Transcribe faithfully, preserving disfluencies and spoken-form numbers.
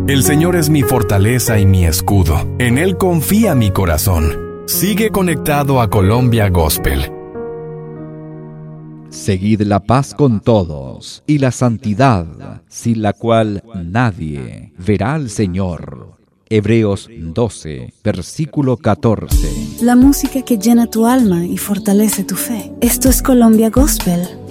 El Señor es mi fortaleza y mi escudo. En Él confía mi corazón. Sigue conectado a Colombia Gospel. Seguid la paz con todos y la santidad, sin la cual nadie verá al Señor. Hebreos doce, versículo catorce. La música que llena tu alma y fortalece tu fe. Esto es Colombia Gospel